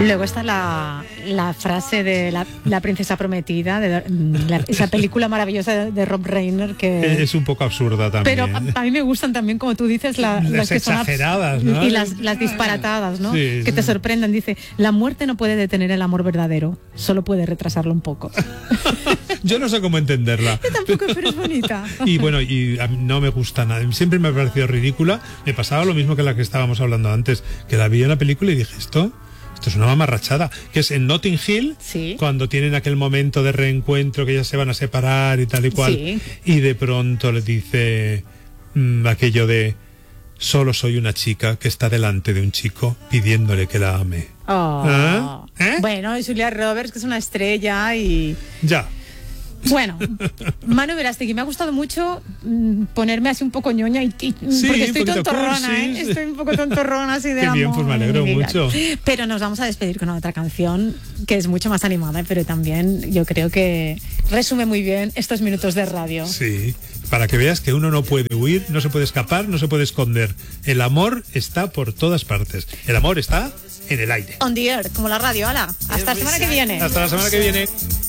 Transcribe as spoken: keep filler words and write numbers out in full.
Luego está la, la frase de la, la princesa prometida, de la, esa película maravillosa de, de Rob Reiner que es un poco absurda también. Pero a, a mí me gustan también, como tú dices, la, las, las que exageradas, son ¿no? Y las, las disparatadas, ¿no? Sí, que sí. te sorprenden. Dice, la muerte no puede detener el amor verdadero, solo puede retrasarlo un poco. Yo no sé cómo entenderla. Yo tampoco, pero es bonita. Y bueno, y a mí no me gusta nada. Siempre me ha parecido ridícula. Me pasaba lo mismo que la que estábamos hablando antes, que la vi en una película y dije, esto, esto es una mamarrachada. Que es en Notting Hill, sí. cuando tienen aquel momento de reencuentro que ya se van a separar y tal y cual. Sí. Y de pronto le dice mmm, aquello de, solo soy una chica que está delante de un chico pidiéndole que la ame. Oh. ¿Eh? ¿Eh? Bueno, y Julia Roberts, que es una estrella y... Ya. Bueno, Manu Verástegui, me ha gustado mucho mmm, ponerme así un poco ñoña y, y sí, porque estoy un tontorrona, cursi, ¿eh? sí. Estoy un poco tontorrona así de Qué amor. bien, pues me alegro y, mucho. Pero nos vamos a despedir con otra canción que es mucho más animada, pero también yo creo que resume muy bien estos minutos de radio. Sí, para que veas que uno no puede huir, no se puede escapar, no se puede esconder. El amor está por todas partes. El amor está en el aire. On the air, como la radio, hala. Hasta la semana que viene. Hasta la semana que viene.